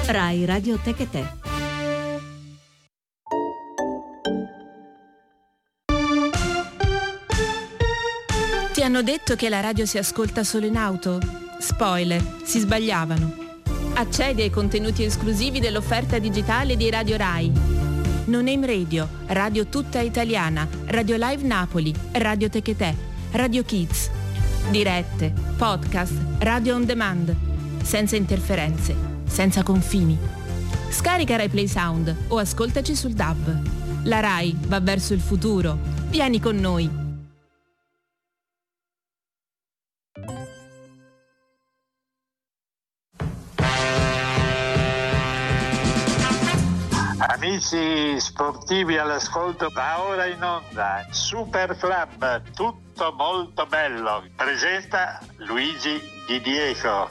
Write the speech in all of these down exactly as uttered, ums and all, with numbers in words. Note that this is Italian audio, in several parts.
Rai Radio Tecate. Ti hanno detto che la radio si ascolta solo in auto? Spoiler, si sbagliavano. Accedi ai contenuti esclusivi dell'offerta digitale di Radio Rai. No Name Radio, Radio Tutta Italiana, Radio Live Napoli, Radio Tecate, Radio Kids. Dirette, podcast, radio on demand. Senza interferenze, senza confini. Scarica Rai Play Sound o ascoltaci sul D A B. La Rai va verso il futuro. Vieni con noi. Amici sportivi all'ascolto, va ora in onda Super Club, tutto molto bello. Presenta Luigi Di Diego.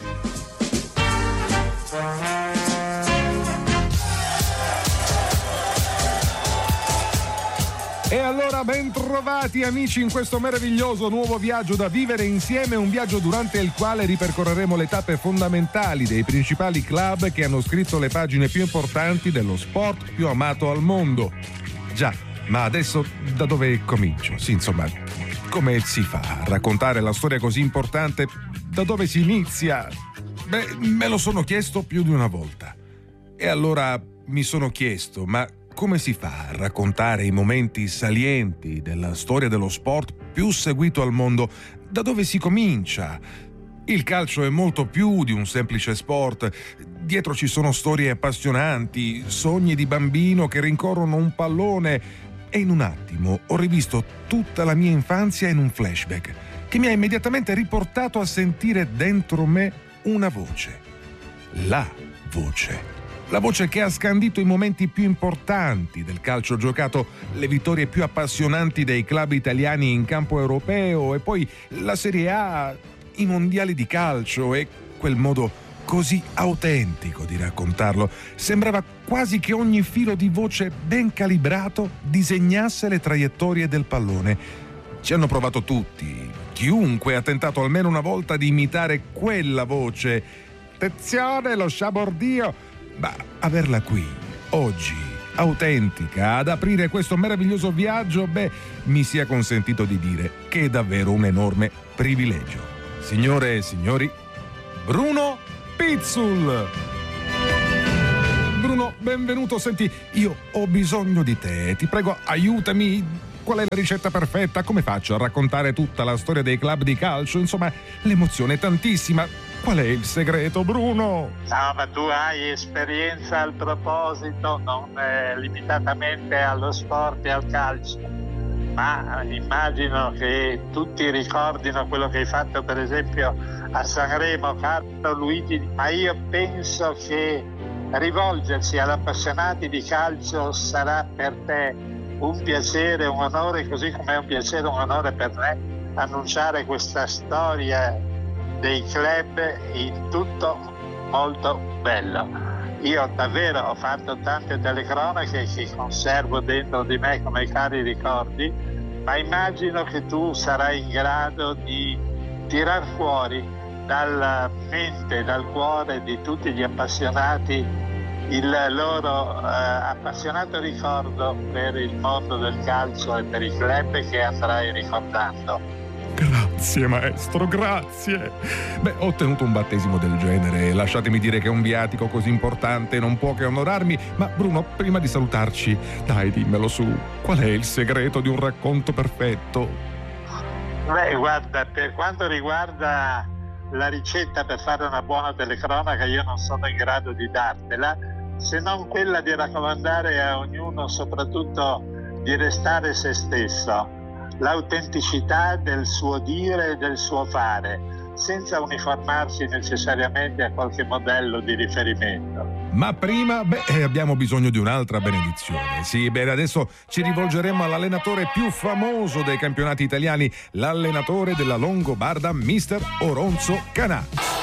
E allora ben trovati amici in questo meraviglioso nuovo viaggio da vivere insieme, un viaggio durante il quale ripercorreremo le tappe fondamentali dei principali club che hanno scritto le pagine più importanti dello sport più amato al mondo. Già, ma adesso da dove comincio? Sì, insomma, come si fa a raccontare la storia così importante? Da dove si inizia? Beh, me lo sono chiesto più di una volta. E allora mi sono chiesto, ma come si fa a raccontare i momenti salienti della storia dello sport più seguito al mondo? Da dove si comincia? Il calcio è molto più di un semplice sport. Dietro ci sono storie appassionanti, sogni di bambino che rincorrono un pallone. E in un attimo ho rivisto tutta la mia infanzia in un flashback che mi ha immediatamente riportato a sentire dentro me una voce. La voce. La voce che ha scandito i momenti più importanti del calcio giocato, le vittorie più appassionanti dei club italiani in campo europeo e poi la Serie A, i mondiali di calcio e quel modo così autentico di raccontarlo. Sembrava quasi che ogni filo di voce ben calibrato disegnasse le traiettorie del pallone. Ci hanno provato tutti. Chiunque ha tentato almeno una volta di imitare quella voce. Attenzione, lo sciabordio! Ma averla qui, oggi, autentica, ad aprire questo meraviglioso viaggio, beh, mi sia consentito di dire che è davvero un enorme privilegio. Signore e signori, Bruno Pizzul! Bruno, benvenuto. Senti, io ho bisogno di te. Ti prego, aiutami. Qual è la ricetta perfetta? Come faccio a raccontare tutta la storia dei club di calcio? Insomma, l'emozione è tantissima. Qual è il segreto, Bruno? No, ma tu hai esperienza al proposito, non eh, limitatamente allo sport e al calcio, ma immagino che tutti ricordino quello che hai fatto per esempio a Sanremo, caro Luigi, ma io penso che rivolgersi ad appassionati di calcio sarà per te un piacere, un onore, così come è un piacere, un onore per me annunciare questa storia dei club in tutto molto bello. Io davvero ho fatto tante telecronache che conservo dentro di me come cari ricordi, ma immagino che tu sarai in grado di tirar fuori dalla mente, dal cuore di tutti gli appassionati il loro eh, appassionato ricordo per il mondo del calcio e per i club che andrai ricordando. Grazie maestro, grazie. Beh, ho ottenuto un battesimo del genere. Lasciatemi dire che un viatico così importante non può che onorarmi. Ma Bruno, prima di salutarci, dai, dimmelo su. Qual è il segreto di un racconto perfetto? Beh, guarda, per quanto riguarda la ricetta per fare una buona telecronaca, io non sono in grado di dartela, se non quella di raccomandare a ognuno soprattutto di restare se stesso, l'autenticità del suo dire e del suo fare, senza uniformarsi necessariamente a qualche modello di riferimento. Ma prima, beh, abbiamo bisogno di un'altra benedizione. Sì, bene, adesso ci rivolgeremo all'allenatore più famoso dei campionati italiani, l'allenatore della Longobarda, mister Oronzo Canà.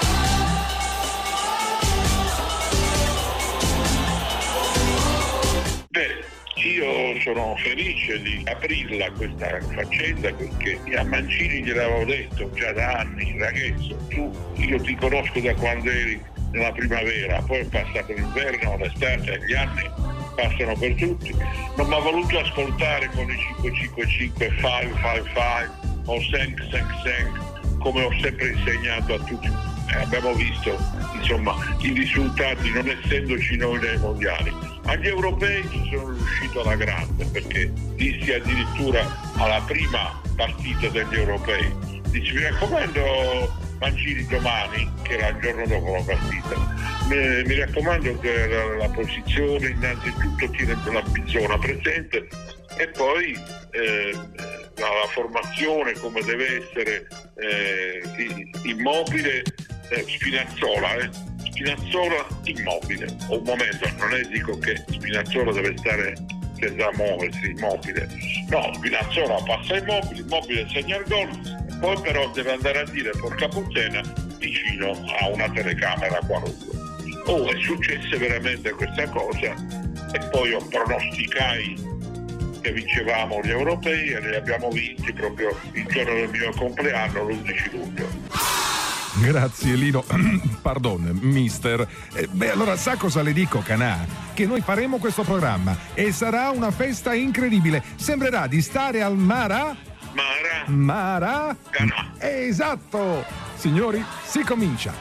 Io sono felice di aprirla questa faccenda perché a Mancini gliel'avevo detto già da anni, ragazzo, tu, io ti conosco da quando eri nella primavera, poi è passato l'inverno, l'estate, gli anni passano per tutti. Non mi ha voluto ascoltare con i cinque cinque cinque, cinque cinque cinque o cinque cinque cinque come ho sempre insegnato a tutti. Eh, abbiamo visto insomma i risultati, non essendoci noi nei mondiali. Agli europei ci sono riuscito alla grande, perché dissi addirittura alla prima partita degli europei, dici mi raccomando Mancini domani, che era il giorno dopo la partita, mi, mi raccomando che la, la posizione innanzitutto tiene la zona presente e poi eh, la, la formazione come deve essere, eh, Immobile, eh, Spinazzola, eh. Spinazzola Immobile. Un momento, non è dico che Spinazzola deve stare senza muoversi, Immobile. No, Spinazzola passa Immobile, Immobile segna il gol, poi però deve andare a dire porca puttana vicino a una telecamera qualunque. Oh, è successa veramente questa cosa e poi io pronosticai che vincevamo gli europei e li abbiamo visti proprio il giorno del mio compleanno, l'undici luglio. Grazie Lino, pardon, mister. Eh, beh, allora sa cosa le dico, Canà? Che noi faremo questo programma e sarà una festa incredibile. Sembrerà di stare al Mara... Mara... Mara... Canà. Esatto! Signori, si comincia.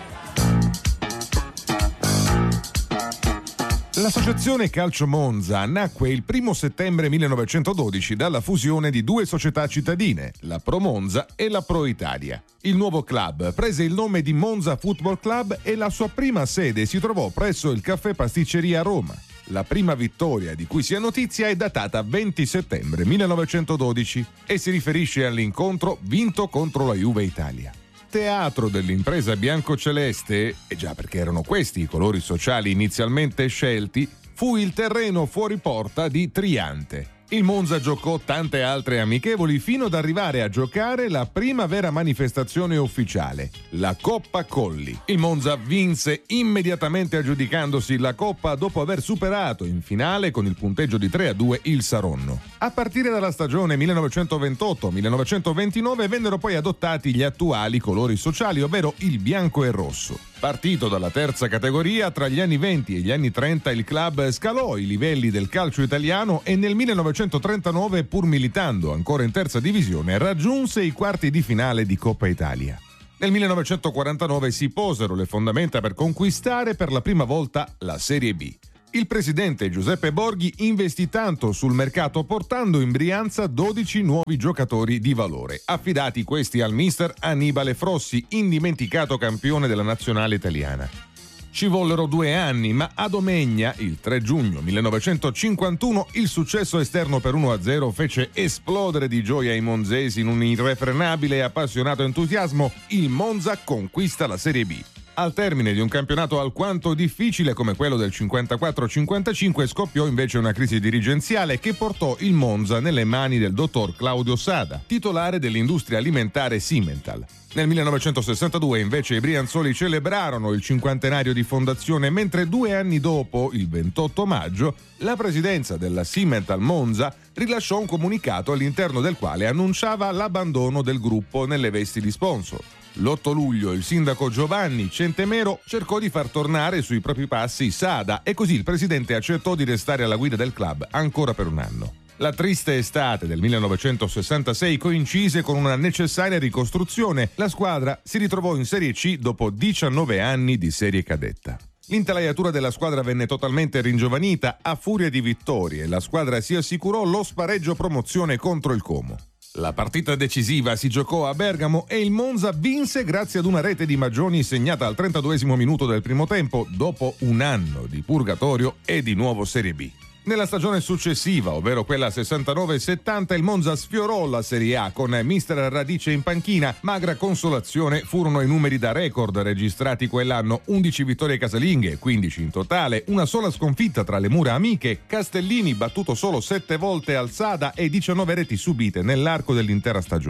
L'associazione Calcio Monza nacque il primo settembre millenovecentododici dalla fusione di due società cittadine, la Pro Monza e la Pro Italia. Il nuovo club prese il nome di Monza Football Club e la sua prima sede si trovò presso il Caffè Pasticceria a Roma. La prima vittoria di cui si ha notizia è datata venti settembre millenovecentododici e si riferisce all'incontro vinto contro la Juve Italia. Teatro dell'impresa biancoceleste, e già perché erano questi i colori sociali inizialmente scelti, fu il terreno fuori porta di Triante. Il Monza giocò tante altre amichevoli fino ad arrivare a giocare la prima vera manifestazione ufficiale, la Coppa Colli. Il Monza vinse immediatamente aggiudicandosi la Coppa dopo aver superato in finale con il punteggio di tre a due il Saronno. A partire dalla stagione millenovecentoventotto millenovecentoventinove vennero poi adottati gli attuali colori sociali, ovvero il bianco e rosso. Partito dalla terza categoria, tra gli anni venti e gli anni trenta il club scalò i livelli del calcio italiano e nel millenovecentotrentanove, pur militando ancora in terza divisione, raggiunse i quarti di finale di Coppa Italia. Nel millenovecentoquarantanove si posero le fondamenta per conquistare per la prima volta la Serie B. Il presidente Giuseppe Borghi investì tanto sul mercato portando in Brianza dodici nuovi giocatori di valore, affidati questi al mister Annibale Frossi, indimenticato campione della nazionale italiana. Ci vollero due anni, ma a Domegna, il tre giugno millenovecentocinquantuno, il successo esterno per uno a zero fece esplodere di gioia i monzesi in un irrefrenabile e appassionato entusiasmo. Il Monza conquista la Serie B. Al termine di un campionato alquanto difficile come quello del cinquantaquattro cinquantacinque scoppiò invece una crisi dirigenziale che portò il Monza nelle mani del dottor Claudio Sada, titolare dell'industria alimentare Simmental. Nel millenovecentosessantadue invece i brianzoli celebrarono il cinquantenario di fondazione, mentre due anni dopo, il ventotto maggio, la presidenza della Simmental Monza rilasciò un comunicato all'interno del quale annunciava l'abbandono del gruppo nelle vesti di sponsor. L'otto luglio il sindaco Giovanni Centemero cercò di far tornare sui propri passi Sada e così il presidente accettò di restare alla guida del club ancora per un anno. La triste estate del millenovecentosessantasei coincise con una necessaria ricostruzione. La squadra si ritrovò in Serie C dopo diciannove anni di serie cadetta. L'intelaiatura della squadra venne totalmente ringiovanita a furia di vittorie e la squadra si assicurò lo spareggio promozione contro il Como. La partita decisiva si giocò a Bergamo e il Monza vinse grazie ad una rete di Maggioni segnata al trentaduesimo minuto del primo tempo, dopo un anno di purgatorio e di nuovo Serie B. Nella stagione successiva, ovvero quella sessantanove settanta, il Monza sfiorò la Serie A con mister Radice in panchina. Magra consolazione furono i numeri da record registrati quell'anno: undici vittorie casalinghe, quindici in totale, una sola sconfitta tra le mura amiche, Castellini battuto solo sette volte al Sada e diciannove reti subite nell'arco dell'intera stagione.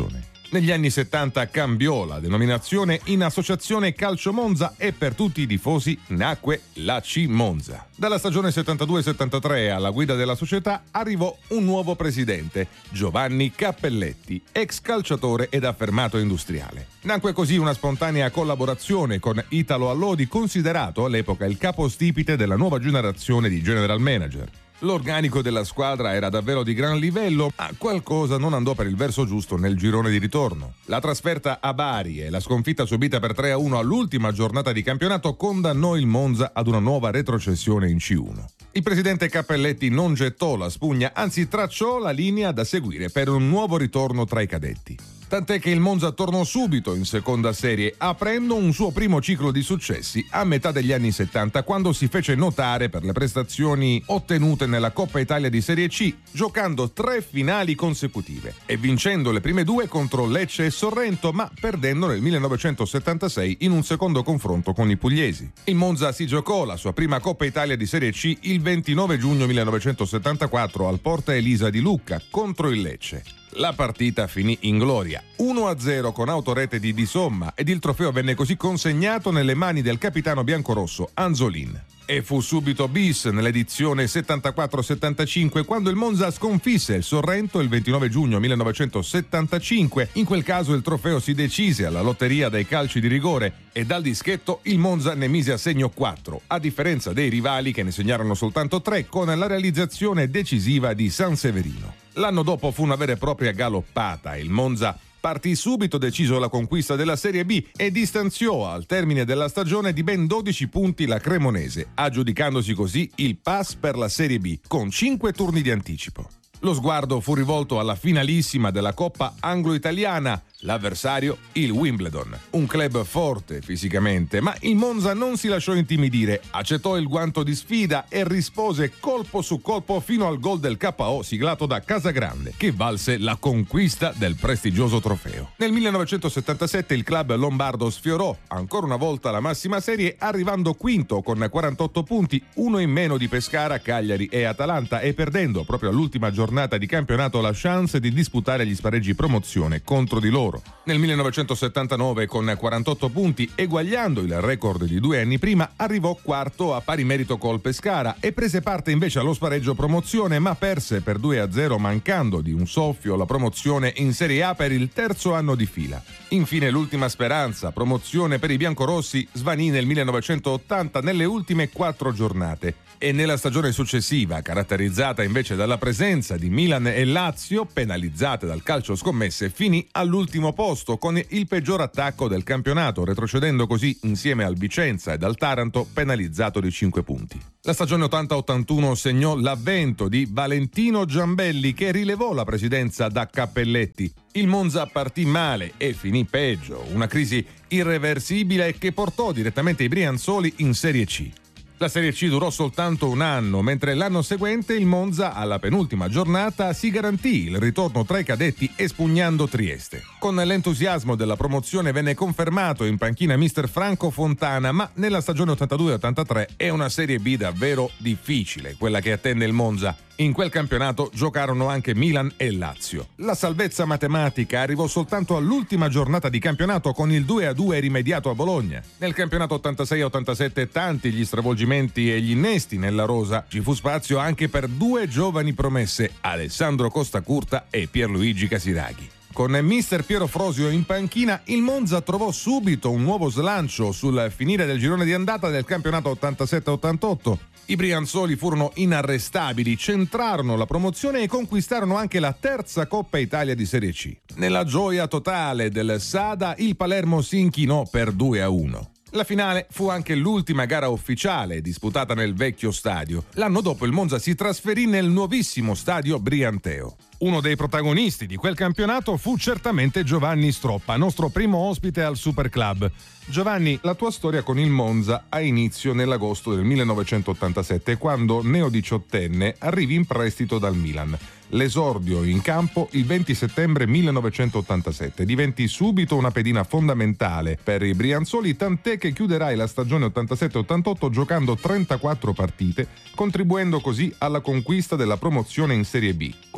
Negli anni settanta cambiò la denominazione in Associazione Calcio Monza e per tutti i tifosi nacque l'A C Monza. Dalla stagione settantadue settantatré alla guida della società arrivò un nuovo presidente, Giovanni Cappelletti, ex calciatore ed affermato industriale. Nacque così una spontanea collaborazione con Italo Allodi, considerato all'epoca il capostipite della nuova generazione di general manager. L'organico della squadra era davvero di gran livello, ma qualcosa non andò per il verso giusto nel girone di ritorno. La trasferta a Bari e la sconfitta subita per tre a uno all'ultima giornata di campionato condannò il Monza ad una nuova retrocessione in C uno. Il presidente Cappelletti non gettò la spugna, anzi tracciò la linea da seguire per un nuovo ritorno tra i cadetti. Tant'è che il Monza tornò subito in seconda serie, aprendo un suo primo ciclo di successi a metà degli anni settanta, quando si fece notare per le prestazioni ottenute nella Coppa Italia di Serie C, giocando tre finali consecutive e vincendo le prime due contro Lecce e Sorrento, ma perdendo nel millenovecentosettantasei in un secondo confronto con i pugliesi. Il Monza si giocò la sua prima Coppa Italia di Serie C il ventinove giugno millenovecentosettantaquattro al Porta Elisa di Lucca contro il Lecce. La partita finì in gloria, uno a zero con autorete di Di Somma, ed il trofeo venne così consegnato nelle mani del capitano biancorosso Anzolin. E fu subito bis nell'edizione settantaquattro settantacinque, quando il Monza sconfisse il Sorrento il ventinove giugno millenovecentosettantacinque. In quel caso il trofeo si decise alla lotteria dei calci di rigore e dal dischetto il Monza ne mise a segno quattro, a differenza dei rivali che ne segnarono soltanto tre, con la realizzazione decisiva di Sanseverino. L'anno dopo fu una vera e propria galoppata. Il Monza partì subito deciso alla conquista della Serie B e distanziò al termine della stagione di ben dodici punti la Cremonese, aggiudicandosi così il pass per la Serie B con cinque turni di anticipo. Lo sguardo fu rivolto alla finalissima della Coppa Anglo-Italiana, l'avversario il Wimbledon, un club forte fisicamente, ma il Monza non si lasciò intimidire, accettò il guanto di sfida e rispose colpo su colpo fino al gol del K O siglato da Casagrande, che valse la conquista del prestigioso trofeo. Nel millenovecentosettantasette il club lombardo sfiorò ancora una volta la massima serie, arrivando quinto con quarantotto punti, uno in meno di Pescara, Cagliari e Atalanta, e perdendo proprio all'ultima giornata di campionato la chance di disputare gli spareggi promozione contro di loro. Nel millenovecentosettantanove, con quarantotto punti, eguagliando il record di due anni prima, arrivò quarto a pari merito col Pescara e prese parte invece allo spareggio promozione, ma perse per due a zero, mancando di un soffio la promozione in Serie A per il terzo anno di fila. Infine l'ultima speranza, promozione per i biancorossi, svanì nel millenovecentottanta nelle ultime quattro giornate, e nella stagione successiva, caratterizzata invece dalla presenza di Milan e Lazio, penalizzate dal calcio scommesse, finì all'ultimo posto con il peggior attacco del campionato, retrocedendo così insieme al Vicenza ed al Taranto, penalizzato di cinque punti. La stagione ottanta ottantuno segnò l'avvento di Valentino Giambelli, che rilevò la presidenza da Cappelletti. Il Monza partì male e finì peggio, una crisi irreversibile che portò direttamente i Brianzoli in Serie C. La Serie C durò soltanto un anno, mentre l'anno seguente il Monza, alla penultima giornata, si garantì il ritorno tra i cadetti espugnando Trieste. Con l'entusiasmo della promozione venne confermato in panchina mister Franco Fontana, ma nella stagione ottantadue ottantatré è una Serie B davvero difficile, quella che attende il Monza. In quel campionato giocarono anche Milan e Lazio. La salvezza matematica arrivò soltanto all'ultima giornata di campionato con il due a due rimediato a Bologna. Nel campionato ottantasei ottantasette tanti gli stravolgimenti e gli innesti nella rosa. Ci fu spazio anche per due giovani promesse, Alessandro Costacurta e Pierluigi Casiraghi. Con mister Piero Frosio in panchina, il Monza trovò subito un nuovo slancio sul finire del girone di andata del campionato ottantasette ottantotto. I Brianzoli furono inarrestabili, centrarono la promozione e conquistarono anche la terza Coppa Italia di Serie C. Nella gioia totale del Sada, il Palermo si inchinò per due a uno. La finale fu anche l'ultima gara ufficiale disputata nel vecchio stadio. L'anno dopo il Monza si trasferì nel nuovissimo stadio Brianteo. Uno dei protagonisti di quel campionato fu certamente Giovanni Stroppa, nostro primo ospite al Super Club. Giovanni, la tua storia con il Monza ha inizio nell'agosto del millenovecentottantasette, quando, neodiciottenne, arrivi in prestito dal Milan. L'esordio in campo il venti settembre millenovecentottantasette. Diventi subito una pedina fondamentale per i Brianzoli, tant'è che chiuderai la stagione ottantasette ottantotto giocando trentaquattro partite, contribuendo così alla conquista della promozione in Serie B, con tanto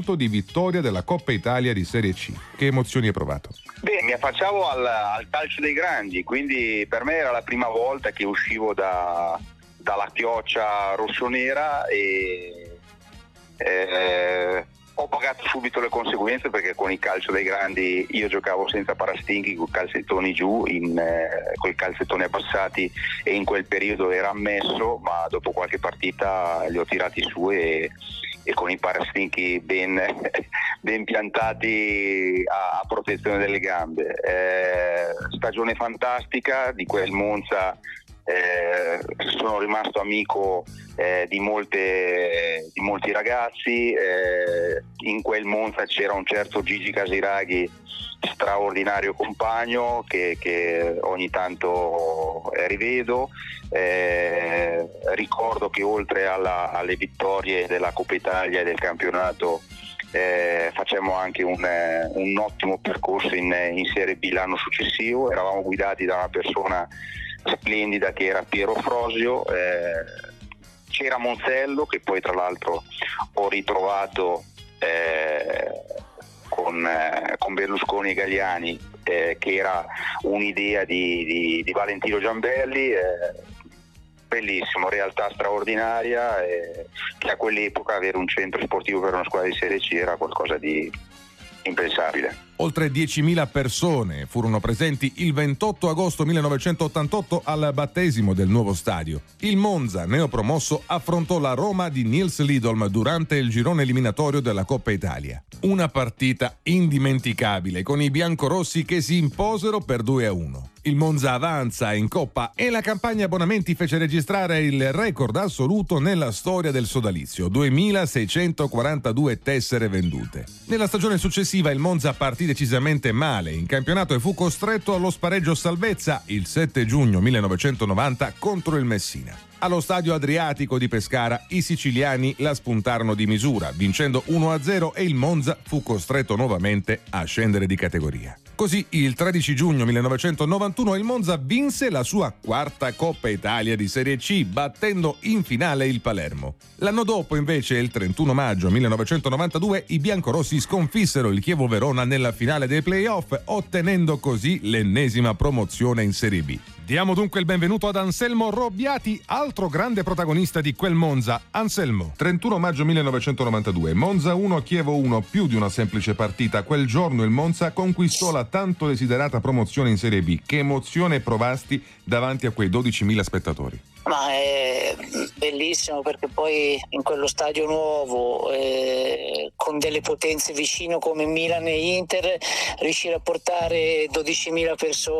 punto di vittoria della Coppa Italia di Serie C. Che emozioni hai provato? Beh, mi affacciavo al, al calcio dei grandi, quindi per me era la prima volta che uscivo da, dalla chioccia rossonera e eh, ho pagato subito le conseguenze, perché con il calcio dei grandi io giocavo senza parastinchi, con calzettoni giù, in, eh, con i calzettoni abbassati, e in quel periodo era ammesso, ma dopo qualche partita li ho tirati su e, e con i parastinchi ben, ben piantati a, a protezione delle gambe. Eh, stagione fantastica di quel Monza. Eh, sono rimasto amico eh, di, molte, di molti ragazzi. Eh, in quel Monza c'era un certo Gigi Casiraghi, straordinario compagno, che, che ogni tanto rivedo. Eh, ricordo che oltre alla, alle vittorie della Coppa Italia e del campionato eh, facemmo anche un, eh, un ottimo percorso in, in Serie B l'anno successivo. Eravamo guidati da una persona splendida che era Piero Frosio, eh, c'era Monzello, che poi tra l'altro ho ritrovato eh, con, eh, con Berlusconi e Galliani, eh, che era un'idea di, di, di Valentino Giambelli, eh, bellissimo, realtà straordinaria, eh, che a quell'epoca avere un centro sportivo per una squadra di Serie C era qualcosa di impensabile. Oltre diecimila persone furono presenti il ventotto agosto millenovecentottantotto al battesimo del nuovo stadio. Il Monza, neopromosso, affrontò la Roma di Nils Lidolm durante il girone eliminatorio della Coppa Italia. Una partita indimenticabile, con i biancorossi che si imposero per due a uno. Il Monza avanza in Coppa e la campagna abbonamenti fece registrare il record assoluto nella storia del sodalizio, duemilaseicentoquarantadue tessere vendute. Nella stagione successiva il Monza partì decisamente male in campionato e fu costretto allo spareggio salvezza il sette giugno millenovecentonovanta contro il Messina. Allo stadio Adriatico di Pescara i siciliani la spuntarono di misura, vincendo uno a zero, e il Monza fu costretto nuovamente a scendere di categoria. Così il tredici giugno millenovecentonovantuno il Monza vinse la sua quarta Coppa Italia di Serie C, battendo in finale il Palermo. L'anno dopo, invece, il trentuno maggio millenovecentonovantadue, i biancorossi sconfissero il Chievo Verona nella finale dei playoff, ottenendo così l'ennesima promozione in Serie B. Diamo dunque il benvenuto ad Anselmo Robbiati, altro grande protagonista di quel Monza. Anselmo, trentuno maggio millenovecentonovantadue, Monza uno, Chievo uno, più di una semplice partita. Quel giorno il Monza conquistò la tanto desiderata promozione in Serie B. Che emozione provasti davanti a quei dodicimila spettatori? Ma è bellissimo, perché poi in quello stadio nuovo, eh, con delle potenze vicino come Milan e Inter, riuscire a portare dodicimila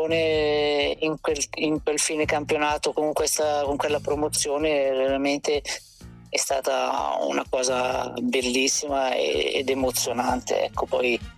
persone in quel, in quel fine campionato con, questa, con quella promozione veramente è stata una cosa bellissima ed emozionante. Ecco, poi